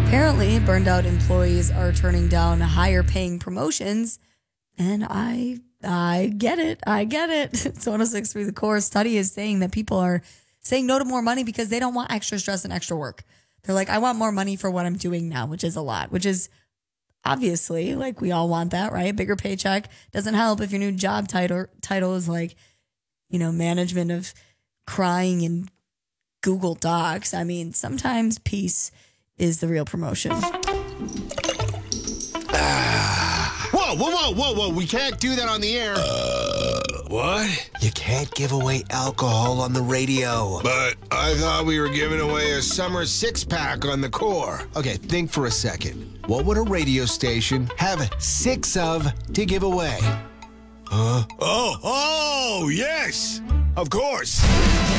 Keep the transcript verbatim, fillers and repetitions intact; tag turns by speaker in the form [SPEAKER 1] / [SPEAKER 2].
[SPEAKER 1] Apparently, burned out employees are turning down higher paying promotions, and I I get it. I get it. It's one oh six point three The Core study is saying that people are saying no to more money because they don't want extra stress and extra work. They're like, I want more money for what I'm doing now, which is a lot, which is obviously, like, we all want that, right? Bigger paycheck doesn't help if your new job title title is like, you know, management of crying in Google Docs. I mean, sometimes peace is the real promotion.
[SPEAKER 2] Whoa, whoa, whoa, whoa, whoa. We can't do that on the air.
[SPEAKER 3] Uh, what?
[SPEAKER 2] You can't give away alcohol on the radio.
[SPEAKER 3] But I thought we were giving away a summer six-pack on the Core.
[SPEAKER 2] Okay, think for a second. What would a radio station have six of to give away?
[SPEAKER 3] Huh? Oh, oh, yes. Of course.